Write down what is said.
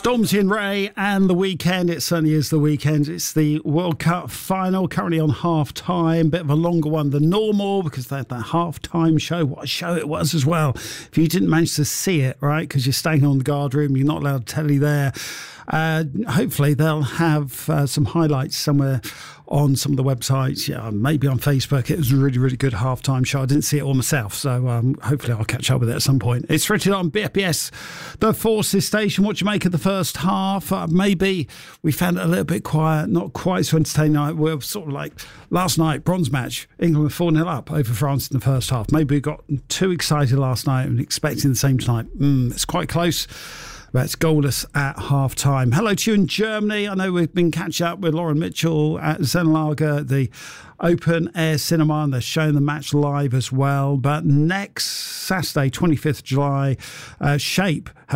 Stormzy and Ray and the weekend. It certainly is the weekend. It's the World Cup final, currently on half-time. Bit of a longer one than normal because they had that half-time show. What a show it was as well. If you didn't manage to see it, right, because you're staying on the guard room, you're not allowed to telly there. Hopefully they'll have some highlights somewhere on some of the websites, maybe on Facebook. It was a really, really good halftime show. I didn't see it all myself, so hopefully I'll catch up with it at some point. It's written on BFBS, the Forces Station. What do you make of the first half? Maybe we found it a little bit quiet, not quite so entertaining. We're sort of like last night, bronze match. England were 4-0 up over France in the first half. Maybe we got too excited last night and expecting the same tonight. It's quite close. That's goalless at half-time. Hello to you in Germany. I know we've been catching up with Lauren Mitchell at Zenlager, the open air cinema, and they're showing the match live as well. But next Saturday, 25th July, Shape